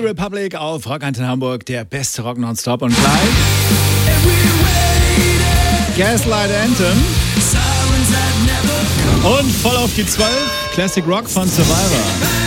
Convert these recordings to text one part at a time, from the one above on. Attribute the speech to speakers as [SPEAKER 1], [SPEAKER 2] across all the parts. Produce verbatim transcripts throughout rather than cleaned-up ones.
[SPEAKER 1] Republic auf Rock Antenne Hamburg, der beste Rock nonstop und gleich Gaslight Anthem und voll auf die zwölf Classic Rock von Survivor.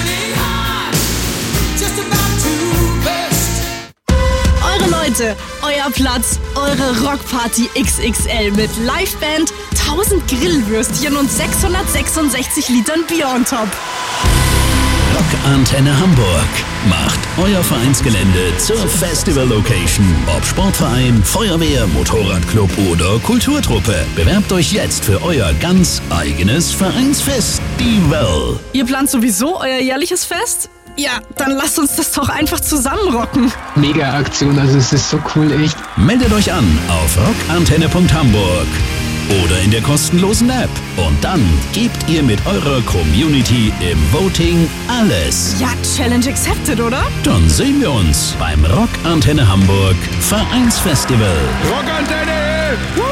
[SPEAKER 2] Eure Leute, euer Platz, eure Rockparty X X L mit Liveband, tausend Grillwürstchen und sechshundertsechsundsechzig Litern Bier on top.
[SPEAKER 3] Rock Antenne Hamburg macht euer Vereinsgelände zur Festival-Location. Ob Sportverein, Feuerwehr, Motorradclub oder Kulturtruppe. Bewerbt euch jetzt für euer ganz eigenes Vereinsfestival.
[SPEAKER 2] Ihr plant sowieso euer jährliches Fest? Ja, dann lasst uns das doch einfach zusammen rocken.
[SPEAKER 4] Mega Aktion, also es ist so cool, echt.
[SPEAKER 3] Meldet euch an auf rockantenne punkt hamburg oder in der kostenlosen App. Und dann gebt ihr mit eurer Community im Voting alles.
[SPEAKER 2] Ja, Challenge accepted, oder?
[SPEAKER 3] Dann sehen wir uns beim Rock Antenne Hamburg Vereinsfestival.
[SPEAKER 1] Rockantenne!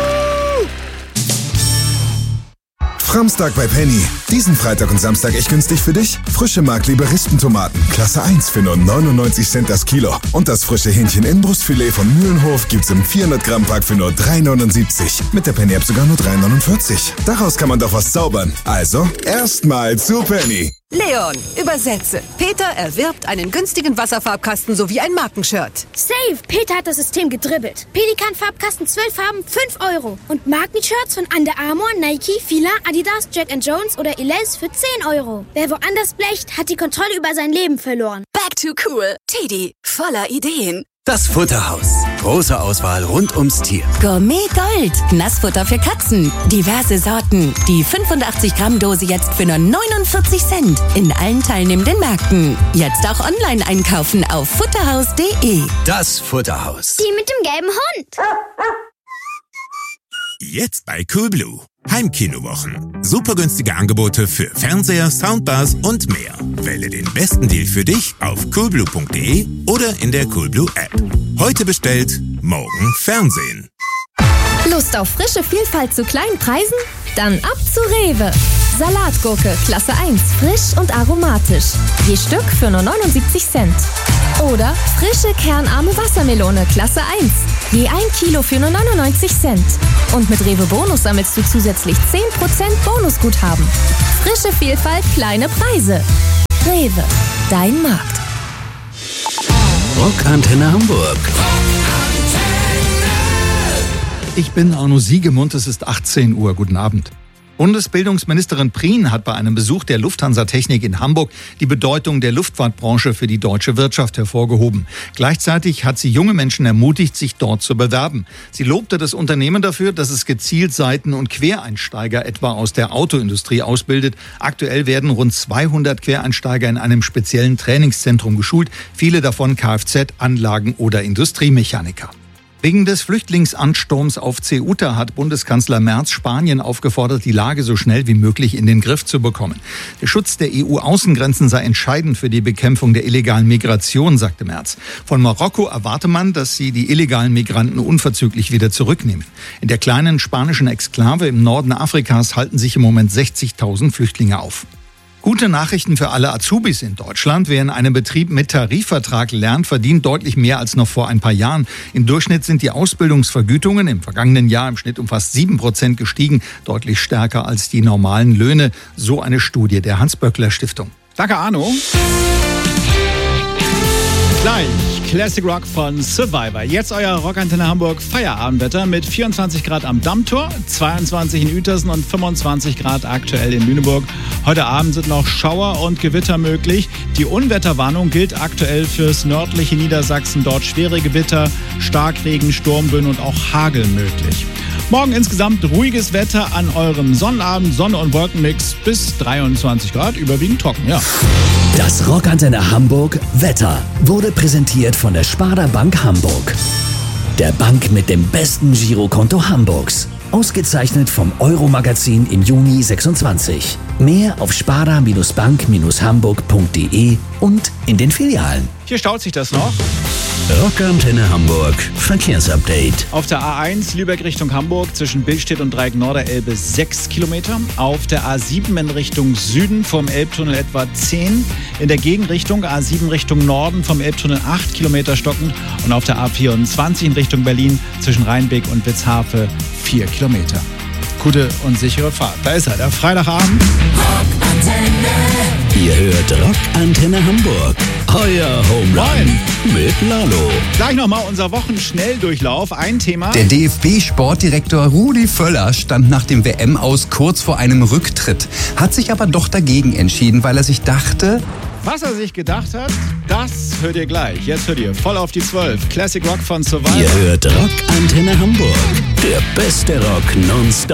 [SPEAKER 5] Framstag bei Penny. Diesen Freitag und Samstag echt günstig für dich. Frische Markliebe Rispentomaten, Klasse eins für nur neunundneunzig Cent das Kilo. Und das frische Hähnchen Inbrustfilet von Mühlenhof gibt's im vierhundert Gramm Pack für nur drei neunundsiebzig. Mit der Penny App sogar nur drei neunundvierzig. Daraus kann man doch was zaubern. Also, erstmal zu Penny.
[SPEAKER 6] Leon, übersetze. Peter erwirbt einen günstigen Wasserfarbkasten sowie ein Markenshirt.
[SPEAKER 7] Safe! Peter hat das System gedribbelt. Pelikan-Farbkasten zwölf Farben, fünf Euro. Und Markenshirts von Under Armour, Nike, Fila, Adidas, Jack and Jones oder Elize für zehn Euro. Wer woanders blecht, hat die Kontrolle über sein Leben verloren.
[SPEAKER 6] Back to cool. Teddy, voller Ideen.
[SPEAKER 8] Das Futterhaus. Große Auswahl rund ums Tier.
[SPEAKER 9] Gourmet Gold. Nassfutter für Katzen. Diverse Sorten. Die fünfundachtzig Gramm Dose jetzt für nur neunundvierzig Cent. In allen teilnehmenden Märkten. Jetzt auch online einkaufen auf futterhaus punkt de.
[SPEAKER 8] Das Futterhaus.
[SPEAKER 7] Die mit dem gelben Hund.
[SPEAKER 10] Jetzt bei Coolblue. Heimkinowochen. Super günstige Angebote für Fernseher, Soundbars und mehr. Wähle den besten Deal für dich auf coolblue punkt de oder in der Coolblue App. Heute bestellt, morgen Fernsehen.
[SPEAKER 11] Lust auf frische Vielfalt zu kleinen Preisen? Dann ab zu Rewe. Salatgurke, Klasse eins, frisch und aromatisch. Je Stück für nur neunundsiebzig Cent. Oder frische kernarme Wassermelone, Klasse eins. Je ein Kilo für nur neunundneunzig Cent. Und mit Rewe Bonus sammelst du zusätzlich zehn Prozent Bonusguthaben. Frische Vielfalt, kleine Preise. Rewe, dein Markt.
[SPEAKER 3] Rock Antenne Hamburg.
[SPEAKER 12] Ich bin Arno Siegemund, es ist achtzehn Uhr. Guten Abend. Bundesbildungsministerin Prien hat bei einem Besuch der Lufthansa Technik in Hamburg die Bedeutung der Luftfahrtbranche für die deutsche Wirtschaft hervorgehoben. Gleichzeitig hat sie junge Menschen ermutigt, sich dort zu bewerben. Sie lobte das Unternehmen dafür, dass es gezielt Seiten- und Quereinsteiger etwa aus der Autoindustrie ausbildet. Aktuell werden rund zweihundert Quereinsteiger in einem speziellen Trainingszentrum geschult, viele davon Kfz-, Anlagen- oder Industriemechaniker. Wegen des Flüchtlingsansturms auf Ceuta hat Bundeskanzler Merz Spanien aufgefordert, die Lage so schnell wie möglich in den Griff zu bekommen. Der Schutz der E U-Außengrenzen sei entscheidend für die Bekämpfung der illegalen Migration, sagte Merz. Von Marokko erwarte man, dass sie die illegalen Migranten unverzüglich wieder zurücknehmen. In der kleinen spanischen Exklave im Norden Afrikas halten sich im Moment sechzigtausend Flüchtlinge auf. Gute Nachrichten für alle Azubis in Deutschland. Wer in einem Betrieb mit Tarifvertrag lernt, verdient deutlich mehr als noch vor ein paar Jahren. Im Durchschnitt sind die Ausbildungsvergütungen im vergangenen Jahr im Schnitt um fast sieben Prozent gestiegen, deutlich stärker als die normalen Löhne. So eine Studie der Hans-Böckler-Stiftung.
[SPEAKER 1] Danke, Arno. Gleich Classic Rock von Survivor. Jetzt euer Rockantenne Hamburg Feierabendwetter mit vierundzwanzig Grad am Dammtor, zweiundzwanzig in Uetersen und fünfundzwanzig Grad aktuell in Lüneburg. Heute Abend sind noch Schauer und Gewitter möglich. Die Unwetterwarnung gilt aktuell fürs nördliche Niedersachsen. Dort schwere Gewitter, Starkregen, Sturmböen und auch Hagel möglich. Morgen insgesamt ruhiges Wetter an eurem Sonnenabend, Sonne- und Wolkenmix bis dreiundzwanzig Grad, überwiegend trocken, ja.
[SPEAKER 3] Das Rockantenne Hamburg Wetter wurde präsentiert von der Sparda Bank Hamburg. Der Bank mit dem besten Girokonto Hamburgs. Ausgezeichnet vom Euro-Magazin im Juni sechsundzwanzig. Mehr auf sparda Bindestrich bank Bindestrich hamburg punkt de und in den Filialen.
[SPEAKER 1] Hier staut sich das noch.
[SPEAKER 3] Rockantenne Hamburg Verkehrsupdate.
[SPEAKER 1] Auf der A eins Lübeck Richtung Hamburg zwischen Billstedt und Dreieck Norderelbe sechs Kilometer. Auf der A sieben in Richtung Süden vom Elbtunnel etwa zehn. In der Gegenrichtung A sieben Richtung Norden vom Elbtunnel acht Kilometer stockend. Und auf der A vierundzwanzig in Richtung Berlin zwischen Rheinbeck und Witzhafe vier Kilometer. Gute und sichere Fahrt. Da ist er, der Freitagabend.
[SPEAKER 3] Ihr hört Rockantenne Hamburg. Euer Home Run mit Lalo.
[SPEAKER 1] Gleich nochmal unser Wochenschnelldurchlauf. Ein Thema.
[SPEAKER 13] Der D F B-Sportdirektor Rudi Völler stand nach dem W M-Aus kurz vor einem Rücktritt, hat sich aber doch dagegen entschieden, weil er sich dachte...
[SPEAKER 1] Was er sich gedacht hat, das hört ihr gleich. Jetzt hört ihr voll auf die zwölf. Classic Rock von Survivor.
[SPEAKER 3] Ihr hört Rockantenne Hamburg. Der beste Rock nonstop.